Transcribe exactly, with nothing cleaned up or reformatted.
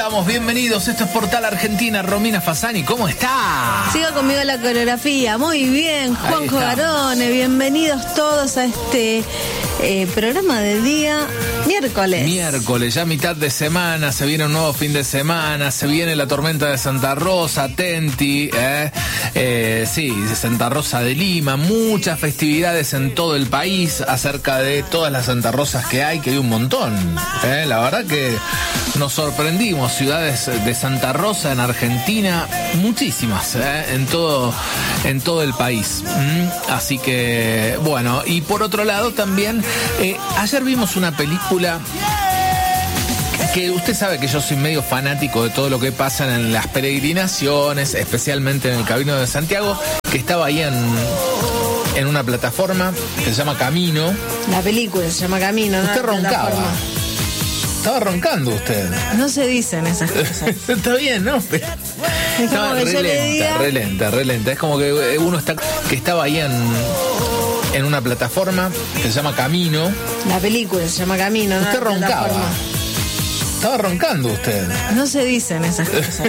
Estamos bienvenidos, esto es Portal Argentina. Romina Fasani, ¿cómo está? Siga conmigo la coreografía, muy bien. Juanjo Garone, bienvenidos todos a este eh, programa del día miércoles. Miércoles, ya mitad de semana, se viene un nuevo fin de semana, se viene la tormenta de Santa Rosa, Tenti, eh, eh, sí, Santa Rosa de Lima, muchas festividades en todo el país acerca de todas las Santa Rosas que hay, que hay un montón. Eh, la verdad que nos sorprendimos. Ciudades de Santa Rosa en Argentina, muchísimas, ¿eh? en todo en todo el país. ¿Mm? Así que, bueno, y por otro lado también, eh, ayer vimos una película que usted sabe que yo soy medio fanático de todo lo que pasa en las peregrinaciones, especialmente en el Camino de Santiago, que estaba ahí en, en una plataforma que se llama Camino. La película se llama Camino, ¿no? Usted roncaba. Estaba roncando usted. No se dicen esas cosas. Está bien, ¿no? Pero... No, re lenta, diga... re lenta, re lenta. Es como que uno está que estaba ahí en, en una plataforma que se llama Camino. La película se llama Camino, ¿no? Usted roncaba. Estaba roncando usted. No se dicen esas cosas.